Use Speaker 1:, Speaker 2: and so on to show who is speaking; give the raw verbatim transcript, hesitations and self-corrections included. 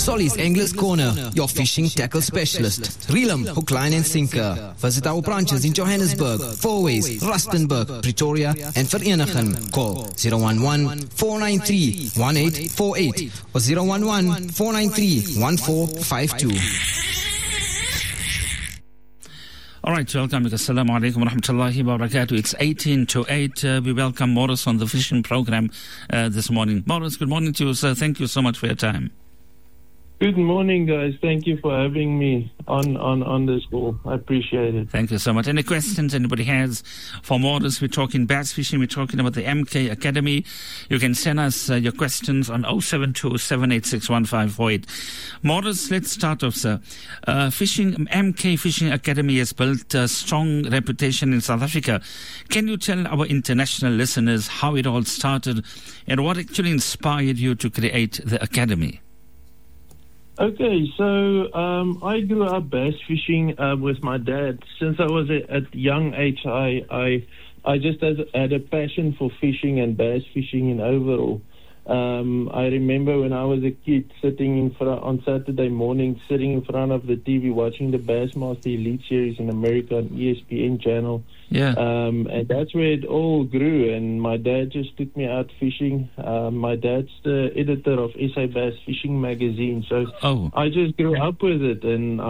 Speaker 1: Solly's Anglers Corner, your fishing tackle specialist. Reel 'em, hook, line and sinker. Visit our branches in Johannesburg, Fourways, Rustenburg, Pretoria and Vereeniging. Call zero one one, four nine three, one eight four eight or zero one one, four nine three, one four five two.
Speaker 2: All right, welcome. Assalamu alaikum wa rahmatullahi wa barakatuh. It's eighteen to eight. Uh, we welcome Morris on the fishing program uh, this morning. Morris, good morning to you, sir. Thank you so much for your time.
Speaker 3: Good morning, guys. Thank you for having me on, on, on this call. I appreciate it.
Speaker 2: Thank you so much. Any questions anybody has for Morris? We're talking bass fishing. We're talking about the M K Academy. You can send us uh, your questions on oh seven two, seven eight six, one five four eight. Morris, let's start off, sir. Uh, fishing M K Fishing Academy has built a strong reputation in South Africa. Can you tell our international listeners how it all started and what actually inspired you to create the academy?
Speaker 3: Okay, so um, I grew up bass fishing uh, with my dad. Since I was a, at young age, I I, I just had, had a passion for fishing and bass fishing in overall. Um, I remember when I was a kid sitting in front on Saturday morning, sitting in front of the T V watching the Bassmaster Elite Series in America on E S P N channel.
Speaker 2: Yeah.
Speaker 3: Um, and that's where it all grew. And my dad just took me out fishing. Um, my dad's the editor of S A Bass Fishing magazine, so
Speaker 2: oh.
Speaker 3: I just grew up with it. And